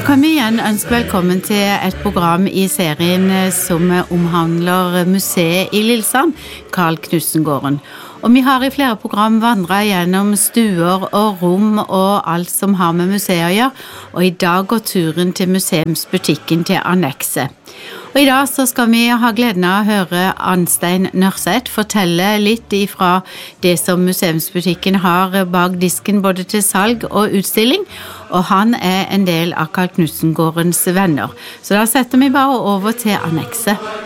kan vi igjen ønske velkommen til et program I serien som omhandler museet I Lillesand, Carl Knudsengården. Og vi har I flere program vandret gjennom stuer og rom og alt som har med museet å gjøre, og I dag går turen til museumsbutikken til Annekset. Og I dag så skal vi ha gleden av å høre Arnstein Nørseth fortelle litt ifra det som museumsbutikken har bak disken både til salg og utstilling, og han en del av Carl Knudsengårdens venner. Så da setter vi bare over til Annekset.